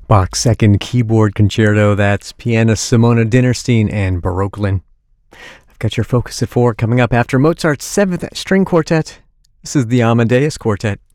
Bach's Second Keyboard Concerto, that's pianist Simona Dinnerstein and Baroque. I've got your Focus at 4 coming up after Mozart's 7th String Quartet. This is the Amadeus Quartet.